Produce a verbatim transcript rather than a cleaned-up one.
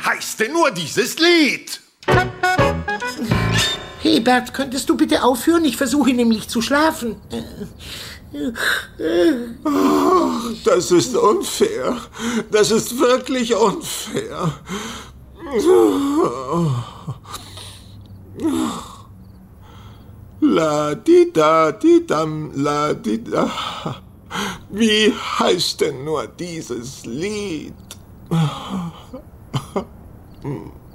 heißt denn nur dieses Lied? Hebert, könntest du bitte aufhören? Ich versuche nämlich zu schlafen. Das ist unfair. Das ist wirklich unfair. La di da di dam la di da. Wie heißt denn nur dieses Lied?